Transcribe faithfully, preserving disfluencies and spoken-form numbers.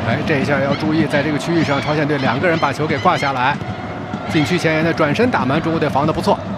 哎，这一下要注意，在这个区域上，朝鲜队两个人把球给挂下来，禁区前沿的转身打门，中国队防得不错。